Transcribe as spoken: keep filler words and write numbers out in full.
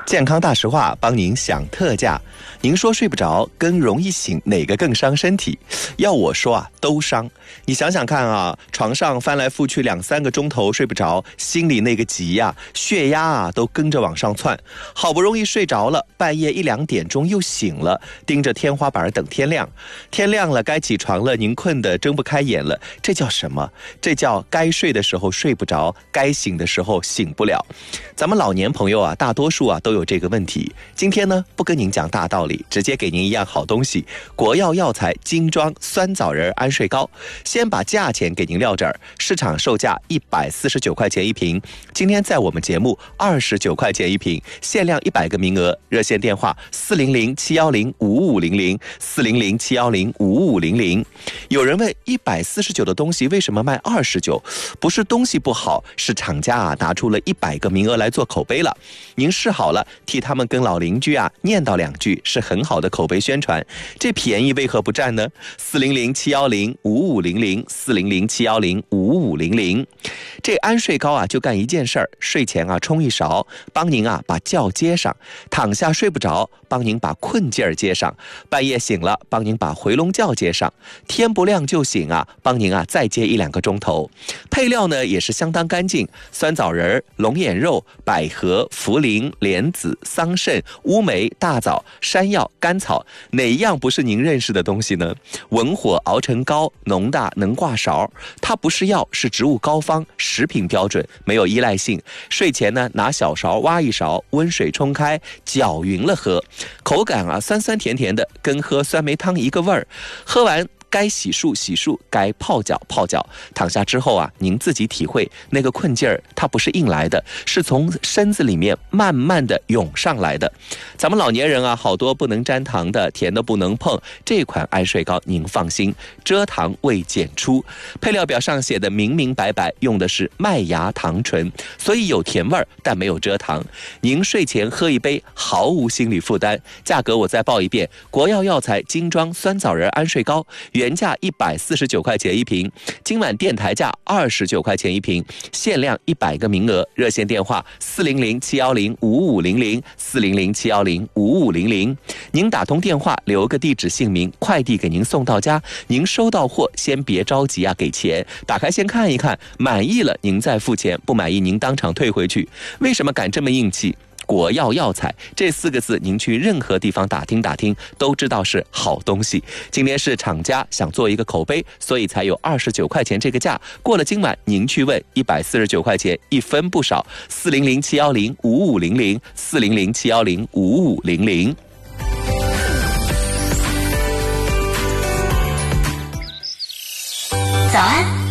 健康大实话帮您享特价。您说睡不着跟容易醒哪个更伤身体？要我说啊，都伤。你想想看啊，床上翻来覆去两三个钟头睡不着，心里那个急呀、啊，血压啊都跟着往上窜。好不容易睡着了，半夜一两点钟又醒了，盯着天花板等天亮。天亮了，该起床了，您困得睁不开眼了，这叫什么？这叫该睡的时候睡不着，该醒的时候醒不了。咱们老年朋友啊，大多数啊都有这个问题。今天呢，不跟您讲大道理，直接给您一样好东西——国药药材精装酸枣仁安睡膏。先把价钱给您撂这儿，市场售价一百四十九块钱一瓶，今天在我们节目二十九块钱一瓶，限量一百个名额。热线电话四零零七幺零五五零零四零零七幺零五五零零。有人问，一百四十九的东西为什么卖二十九？不是东西不好，是厂家啊拿出了一百个名额来做口碑了。您试好了，替他们跟老邻居啊念叨两句，是很好的口碑宣传。这便宜为何不占呢？四零零七幺零五五零零四零零七幺零五五零零。这安睡膏啊，就干一件事儿，睡前啊冲一勺，帮您啊把觉接上；躺下睡不着，帮您把困劲儿接上；半夜醒了，帮您把回笼觉接上；天不亮就醒啊，帮您啊再接一两个钟头。配料呢也是相当干净，酸枣仁、龙眼肉、百合、茯苓、莲子、桑葚、乌梅、大枣、山药、甘草，哪一样不是您认识的东西呢？文火熬成膏，浓大能挂勺。它不是药，是植物膏方，食品标准，没有依赖性。睡前呢，拿小勺挖一勺，温水冲开，搅匀了喝。口感啊，酸酸甜甜的，跟喝酸梅汤一个味儿。喝完该洗漱洗漱，该泡脚泡脚。躺下之后啊，您自己体会那个困劲儿，它不是硬来的，是从身子里面慢慢的涌上来的。咱们老年人啊，好多不能沾糖的，甜的不能碰。这款安睡膏您放心，蔗糖未检出。配料表上写的明明白白，用的是麦芽糖醇，所以有甜味儿，但没有蔗糖。您睡前喝一杯，毫无心理负担。价格我再报一遍：国药药材精装酸枣仁安睡膏。原价一百四十九块钱一瓶，今晚电台价二十九块钱一瓶，限量一百个名额。热线电话四零零七幺零五五零零四零零七幺零五五零零。您打通电话，留个地址姓名，快递给您送到家。您收到货先别着急啊，给钱，打开先看一看，满意了您再付钱，不满意您当场退回去。为什么敢这么硬气？国药药材这四个字，您去任何地方打听打听，都知道是好东西。今天是厂家想做一个口碑，所以才有二十九块钱这个价。过了今晚，您去问一百四十九块钱，一分不少。四零零七幺零五五零零四零零七幺零五五零零。 早安